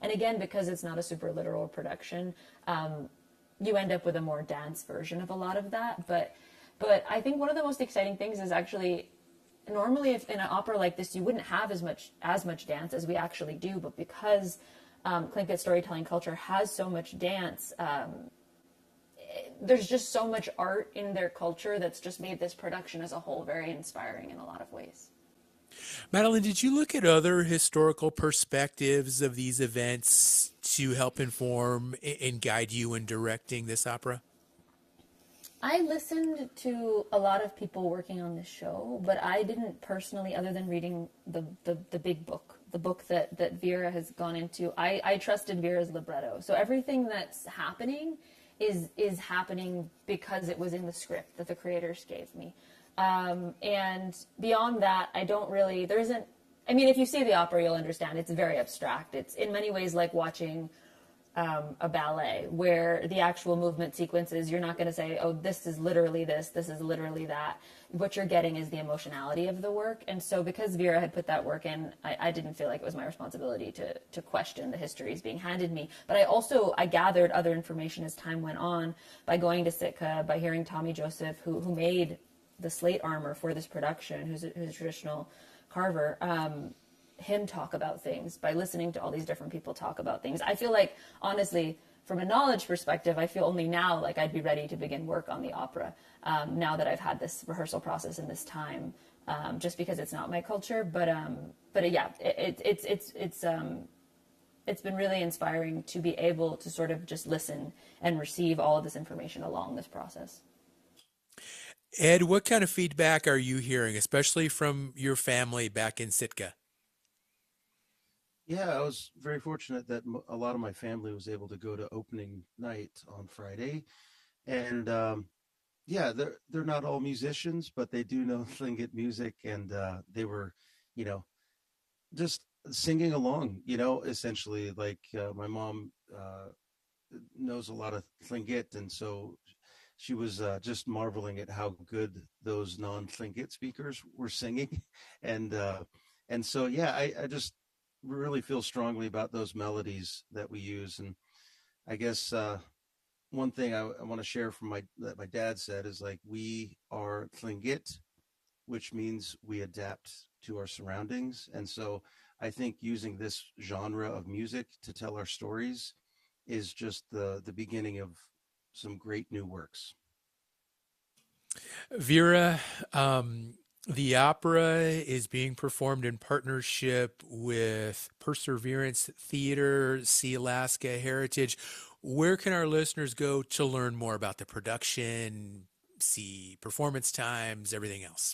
And again, because it's not a super literal production, you end up with a more dance version of a lot of that. But I think one of the most exciting things is actually, normally if in an opera like this you wouldn't have as much dance as we actually do, but because Tlingit storytelling culture has so much dance, there's just so much art in their culture that's just made this production as a whole very inspiring in a lot of ways. Madeline, did you look at other historical perspectives of these events to help inform and guide you in directing this opera? I listened to a lot of people working on this show, but I didn't personally, other than reading the big book, the book that Vera has gone into. I trusted Vera's libretto. So everything that's happening is happening because it was in the script that the creators gave me. And beyond that, I don't really, there isn't, I mean, if you see the opera, you'll understand it's very abstract. It's in many ways like watching a ballet where the actual movement sequences, you're not going to say, oh, this is literally this is literally that. What you're getting is the emotionality of the work. And so because Vera had put that work in, I didn't feel like it was my responsibility to question the histories being handed me. But I gathered other information as time went on by going to Sitka, by hearing Tommy Joseph, who made the slate armor for this production, who's a traditional carver, him talk about things, by listening to all these different people talk about things. I feel like, honestly, from a knowledge perspective, I feel only now like I'd be ready to begin work on the opera, now that I've had this rehearsal process and this time, just because it's not my culture. But yeah, it's been really inspiring to be able to sort of just listen and receive all of this information along this process. Ed, what kind of feedback are you hearing, especially from your family back in Sitka? Yeah, I was very fortunate that a lot of my family was able to go to opening night on Friday, and yeah, they're not all musicians, but they do know Tlingit music, and they were, you know, just singing along. Essentially, like my mom knows a lot of Tlingit, and so she was just marveling at how good those non-Tlingit speakers were singing, and uh, and so yeah, I just really feel strongly about those melodies that we use, and I guess one thing I want to share from my dad said is like we are Tlingit, which means we adapt to our surroundings, and so I think using this genre of music to tell our stories is just the beginning of some great new works. Vera, the opera is being performed in partnership with Perseverance Theater, See Alaska Heritage. Where can our listeners go to learn more about the production, see performance times, everything else?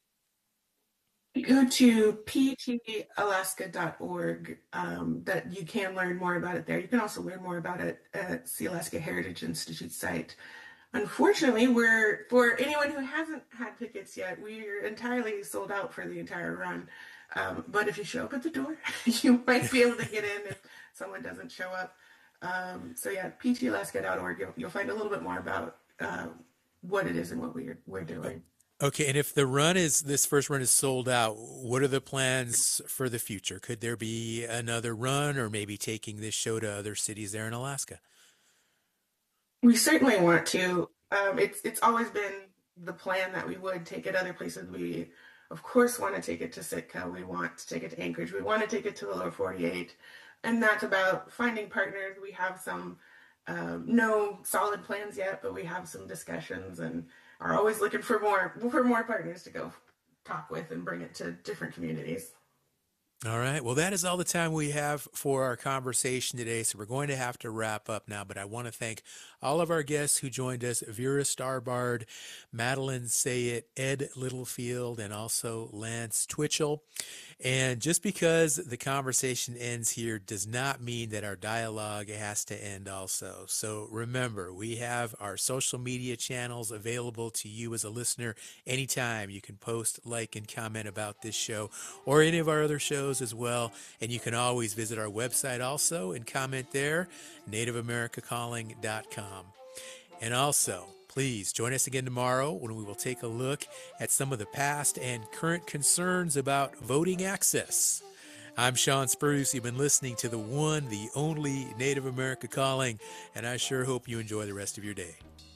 Go to ptalaska.org, that you can learn more about it there. You can also learn more about it at the Alaska Heritage Institute site. Unfortunately, we're for anyone who hasn't had tickets yet, we're entirely sold out for the entire run. But if you show up at the door, you might be able to get in if someone doesn't show up. So yeah, ptalaska.org. You'll find a little bit more about what it is and what we're doing. Okay, and if this first run is sold out, what are the plans for the future? Could there be another run or maybe taking this show to other cities there in Alaska? We certainly want to. It's always been the plan that we would take it other places. We, of course, want to take it to Sitka. We want to take it to Anchorage. We want to take it to the lower 48. And that's about finding partners. We have some, no solid plans yet, but we have some discussions and are always looking for more partners to go talk with and bring it to different communities. All right. Well, that is all the time we have for our conversation today. So we're going to have to wrap up now, but I want to thank all of our guests who joined us, Vera Starbard, Madeline Sayet, Ed Littlefield, and also Lance Twitchell. And just because the conversation ends here does not mean that our dialogue has to end also. So remember, we have our social media channels available to you as a listener anytime. You can post, like, and comment about this show or any of our other shows as well. And you can always visit our website also and comment there, nativeamericacalling.com. And also, please join us again tomorrow when we will take a look at some of the past and current concerns about voting access. I'm Sean Spruce. You've been listening to the one, the only Native America Calling, and I sure hope you enjoy the rest of your day.